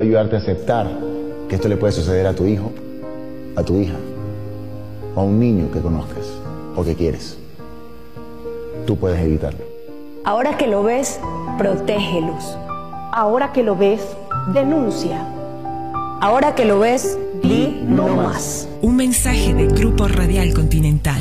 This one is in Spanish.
ayudarte a aceptar que esto le puede suceder a tu hijo, a tu hija, o a un niño que conozcas o que quieres. Tú puedes evitarlo. Ahora que lo ves, protégelos. Ahora que lo ves, denuncia. Ahora que lo ves, di no más. Un mensaje de Grupo Radial Continental.